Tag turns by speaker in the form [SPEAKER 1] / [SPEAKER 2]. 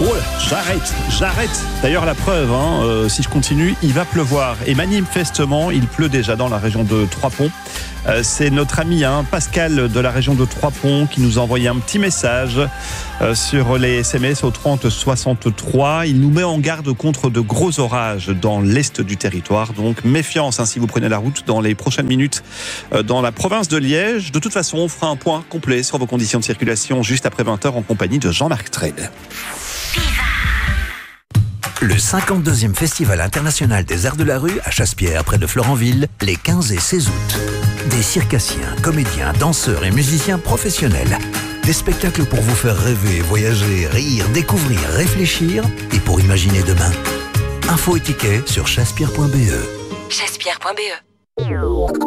[SPEAKER 1] Oh là, j'arrête. D'ailleurs, la preuve, si je continue, il va pleuvoir. Et manifestement, il pleut déjà dans la région de Trois-Ponts. C'est notre ami Pascal de la région de Trois-Ponts qui nous a envoyé un petit message sur les SMS au 30 63. Il nous met en garde contre de gros orages dans l'est du territoire. Donc méfiance si vous prenez la route dans les prochaines minutes dans la province de Liège. De toute façon, on fera un point complet sur vos conditions de circulation juste après 20h en compagnie de Jean-Marc Trade.
[SPEAKER 2] Le 52e Festival international des arts de la rue à Chassepierre, près de Florenville, les 15 et 16 août. Des circassiens, comédiens, danseurs et musiciens professionnels. Des spectacles pour vous faire rêver, voyager, rire, découvrir, réfléchir et pour imaginer demain. Infos et tickets sur chassepierre.be.
[SPEAKER 3] Chassepierre.be